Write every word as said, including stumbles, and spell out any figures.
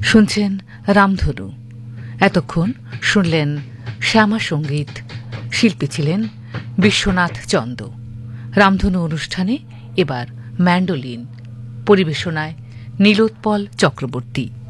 শুনছেন রামধনু। এতক্ষণ শুনলেন শ্যামা সঙ্গীত। শিল্পী ছিলেন বিশ্বনাথ চন্দ। রামধনু অনুষ্ঠানে এবার ম্যান্ডোলিন পরিবেশনায় নীলোৎপল চক্রবর্তী।